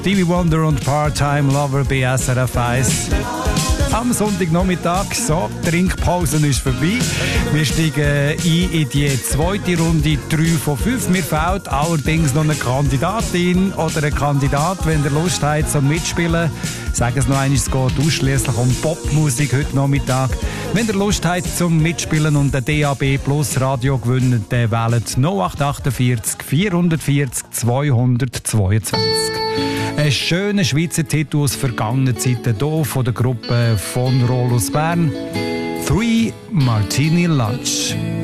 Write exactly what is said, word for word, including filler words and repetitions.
Stevie Wonder und Part-Time Lover bei S R F eins. Am Sonntagnachmittag, so, die Trinkpause ist vorbei. Wir steigen ein in die zweite Runde, drei von fünf. Mir fehlt allerdings noch eine Kandidatin oder ein Kandidat, wenn ihr Lust habt zum Mitspielen. Sagen es noch einmal, es geht ausschliesslich um Popmusik heute Nachmittag. Wenn ihr Lust habt zum Mitspielen und ein D A B Plus Radio gewinnen, dann wählt null acht achtundvierzig vierhundertvierzig zweihundertzweiundzwanzig. Ein schöner Schweizer Titel aus vergangenen Zeiten hier von der Gruppe von Rollos Bern. Three Martini Lunch.